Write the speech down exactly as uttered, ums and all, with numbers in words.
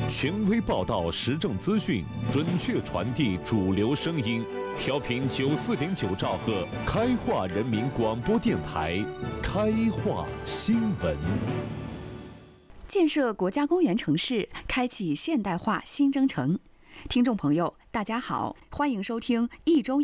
权威报道时政资讯，准确传递主流声音。调频九四点九兆赫，开化人民广播电台，开化新闻。 建设国家公园城市，开启现代化新征程。听众朋友，大家好，欢迎收听一周